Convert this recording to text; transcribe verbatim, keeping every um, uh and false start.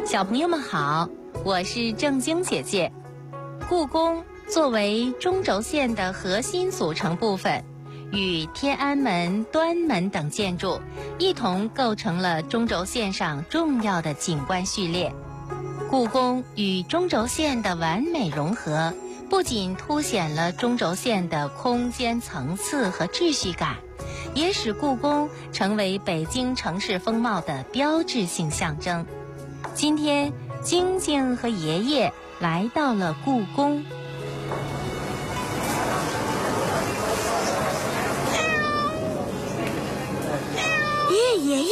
小朋友们好，我是正晶姐姐。故宫作为中轴线的核心组成部分，与天安门、端门等建筑一同构成了中轴线上重要的景观序列。故宫与中轴线的完美融合，不仅凸显了中轴线的空间层次和秩序感，也使故宫成为北京城市风貌的标志性象征。今天，晶晶和爷爷来到了故宫。 爷爷。